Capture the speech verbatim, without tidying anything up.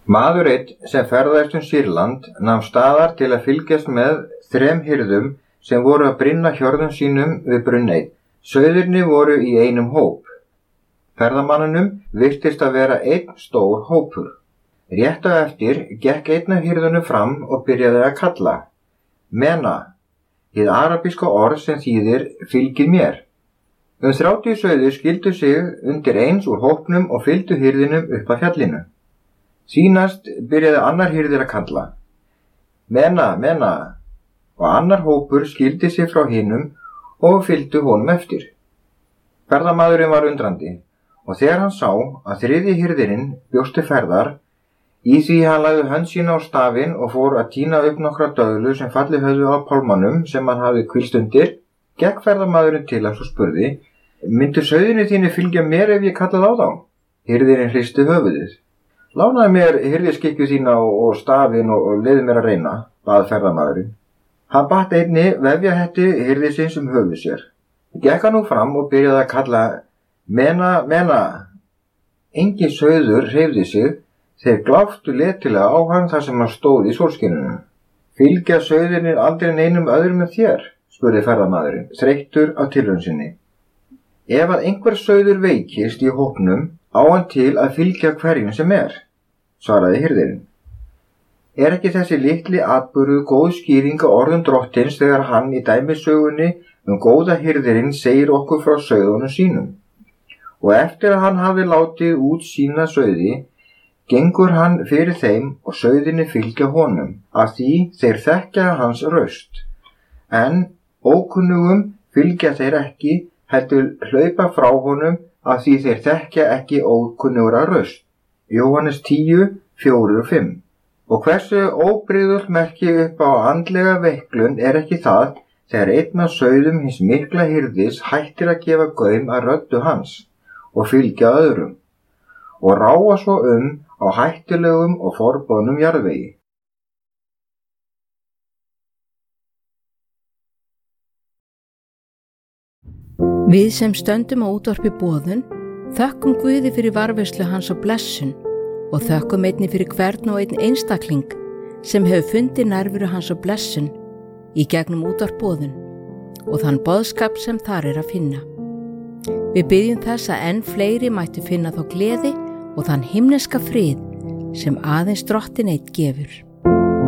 Maður einn sem ferðaðist um Sýrland nam staðar til að fylgjast með þrem hirðum sem voru að brynna hjörðum sínum við brunn einn. Sauðirnir voru í einum hóp. Ferðamannunum virtist að vera einn stór hópur. Rétt á eftir gekk einn af hirðunum fram og byrjaði að kalla: Mena, hið arabíska orð sem þýðir fylgið mér. Um þrjátíu sauðir skildu sig undir eins úr hópnum og fylgdu hirðinum upp að fjallinu. Sýnast byrjaði annar hirðir að kalla: Mena, mena, og annar hópur skildi sig frá hinum og fylgdu honum eftir. Ferðamaðurinn var undrandi, og þegar hann sá að þriðji hirðirinn bjóst til ferðar, í því hann lagði hönd sína á stafinn og fór að tína upp nokkra döðlu sem fallið höfðu á pálmanum sem hann hafði hvílst undir, gekk ferðamaðurinn til hans og spurði: Myndu sauðinni þínu fylgja mér ef ég kallaði á þá? Hirðirinn hristi höfuðið. Lánaði mér hirðiskikju þína og stafinn og, og leiði mér að reyna, bað ferðamaðurinn. Hann batt einni vefjahetti hirðisins um höfuð sér. Gekk hann nú fram og byrjaði að kalla: Mena, mena. Engin sauður hreyfði sig, þeir gláptu letilega á hann þar sem hann stóð í sólskininu. Fylgja sauðirnir aldrei neinum öðrum með þér? Spurði ferðamaðurinn, þreyttur á tilraun sinni. Ef að einhver sauður veikist í hópnum, á hann til að fylgja hverjum sem er, svaraði hirðirinn. Er ekki þessi litli atburður góð skýring á orðum drottins þegar hann í dæmisögunni um góða hirðirinn segir okkur frá sauðunum sínum? Og eftir að hann hafi látið út sína sauði, gengur hann fyrir þeim og sauðinni fylgja honum, af því þeir þekkja hans raust. En ókunnugum fylgja þeir ekki, heldur hlaupa frá honum, af því þeir þekkja ekki ókunnugra raust. Jóhannes tíu, fjórir og fimm. Og hversu óbrigðult merki upp á andlega veiklun er ekki það, þegar einn af sauðum hins mikla hirðis hættir að gefa gaum að röddu hans og fylgja öðrum, og ráa svo um á hættulegum og forboðnum jarðvegi. Við sem stöndum á útvarpi boðun þökkum Guði fyrir varðveislu hans og blessun og þökkum einnig fyrir hvern og einn einstakling sem hefur fundið nærveru hans og blessun í gegnum útvarp boðun og þann boðskap sem þar er að finna. Við biðjum þess að enn fleiri mættu finna þá gleði og þann himneska frið sem aðeins Drottinn einn gefur.